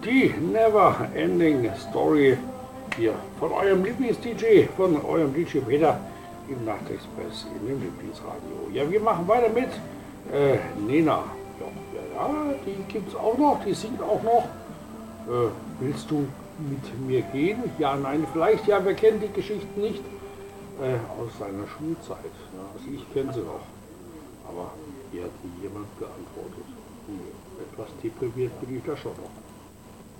Die Never Ending Story hier von eurem Lieblings-DJ, von eurem DJ Peter im Nachtexpress in dem Lieblingsradio. Ja, wir machen weiter mit Nena. Ja, die gibt es auch noch, die singt auch noch. Willst du mit mir gehen? Ja, nein, vielleicht. Ja, wer kennt die Geschichten nicht aus seiner Schulzeit. Ja, also ich kenne sie noch. Aber hier hat nie jemand geantwortet. Etwas deprimiert bin ich da schon noch.